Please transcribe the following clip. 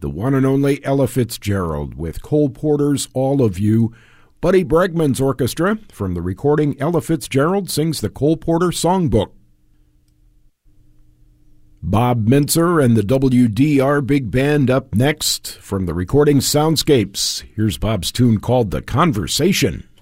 the one and only Ella Fitzgerald with Cole Porter's All of You. Buddy Bregman's orchestra. From the recording, Ella Fitzgerald sings the Cole Porter Songbook. Bob Mintzer and the WDR Big Band up next. From the recording, Soundscapes. Here's Bob's tune called The Conversation.